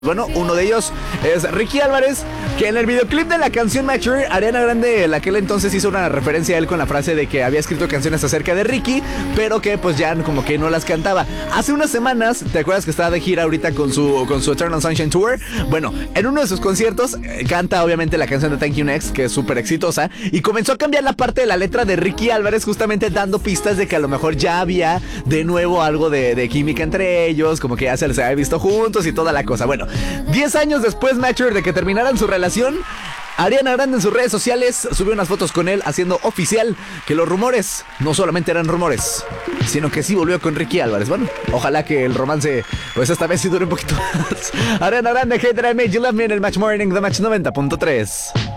Bueno, uno de ellos es Ricky Álvarez, que en el videoclip de la canción Mature, Ariana Grande en aquel entonces hizo una referencia a él con la frase de que había escrito canciones acerca de Ricky, pero que pues ya como que no las cantaba. Hace unas semanas, ¿te acuerdas que estaba de gira ahorita con su Eternal Sunshine Tour? Bueno, en uno de sus conciertos canta obviamente la canción de Thank You Next, que es súper exitosa, y comenzó a cambiar la parte de la letra de Ricky Álvarez, justamente dando pistas de que a lo mejor ya había de nuevo algo de química entre ellos, como que ya se les había visto juntos y toda la cosa. Bueno, 10 años después, Mature, de que terminaran su relación, Ariana Grande en sus redes sociales subió unas fotos con él, haciendo oficial que los rumores no solamente eran rumores, sino que sí volvió con Ricky Álvarez. Bueno, ojalá que el romance pues esta vez sí dure un poquito más. Ariana Grande, Hey That I Made You Love Me en el Match Morning de Match 90.3.